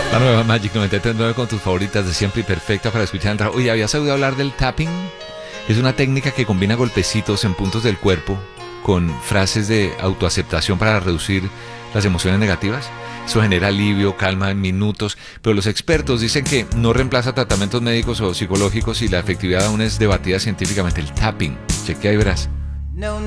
La nueva Magic 93.9 con tus favoritas de siempre y perfecta para escuchar entrar. Oye, ¿habías oído hablar del tapping? Es una técnica que combina golpecitos en puntos del cuerpo con frases de autoaceptación para reducir las emociones negativas. Eso genera alivio, calma en minutos, pero los expertos dicen que no reemplaza tratamientos médicos o psicológicos y la efectividad aún es debatida científicamente. El tapping, chequea y verás.